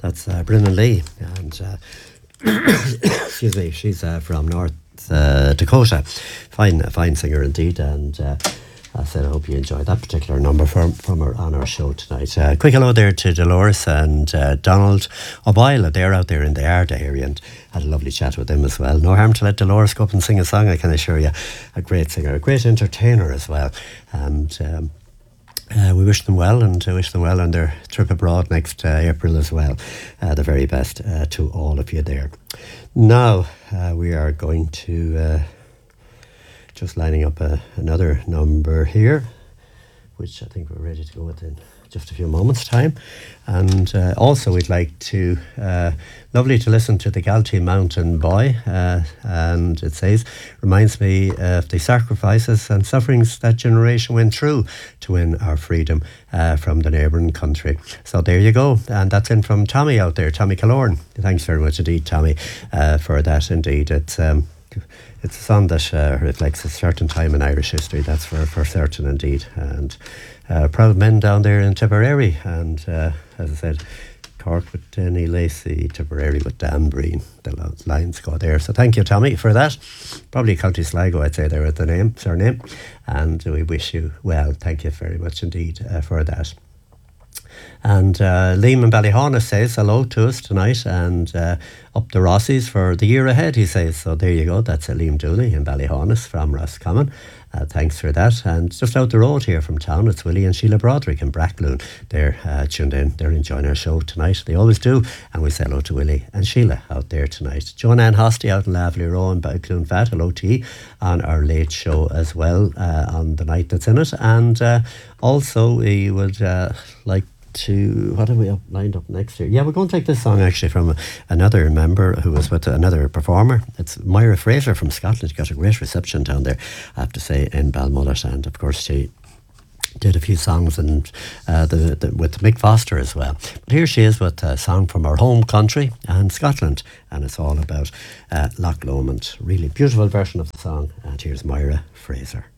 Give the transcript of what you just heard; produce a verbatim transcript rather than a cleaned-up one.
That's uh, Brennan Lee, and uh, excuse me, she's uh, from North uh, Dakota. Fine, fine singer indeed, and uh, I said I hope you enjoyed that particular number from from her on our show tonight. Uh, quick hello there to Dolores and uh, Donald O'Boyle. They're out there in the Arda area, and had a lovely chat with them as well. No harm to let Dolores go up and sing a song, I can assure you. A great singer, a great entertainer as well, and. Um, Uh, we wish them well, and uh, wish them well on their trip abroad next uh, April as well. Uh, the very best uh, to all of you there. Now, uh, we are going to uh, just lining up uh, another number here, which I think we're ready to go with in just a few moments' time. And uh, also we'd like to, uh, lovely to listen to the Galtee Mountain Boy, uh, and it says, reminds me of the sacrifices and sufferings that generation went through to win our freedom uh, from the neighbouring country. So there you go, and that's in from Tommy out there, Tommy Killorn. Thanks very much indeed, Tommy, uh, for that indeed. It's um, It's a song that uh, reflects a certain time in Irish history, that's for, for certain indeed. And uh, proud men down there in Tipperary, and uh, as I said, Cork with Denny Lacey, Tipperary with Dan Breen. The lines go there. So thank you, Tommy, for that. Probably County Sligo, I'd say, there at the name, surname. And we wish you well. Thank you very much indeed uh, for that. And uh, Liam in Ballyhonus says hello to us tonight, and uh, up the Rossies for the year ahead, he says. So there you go, that's uh, Liam Dooley in Ballyhonus from Roscommon. Uh, thanks for that. And just out the road here from town, it's Willie and Sheila Broderick in Brackloon. They're uh, tuned in, they're enjoying our show tonight. They always do. And we say hello to Willie and Sheila out there tonight. Joanne Hosty out in Lavely Row in Ballycloon Fat, hello to you on our late show as well uh, on the night that's in it. And uh, also we would uh, like to, what have we up, lined up next here? Yeah, we're going to take this song actually from another member who was with another performer. It's Myra Fraser from Scotland. She got a great reception down there, I have to say, in Balmullet, and of course she did a few songs and uh, the, the, with Mick Foster as well. But here she is with a song from her home country and Scotland, and it's all about uh, Loch Lomond. Really beautiful version of the song, and here's Myra Fraser.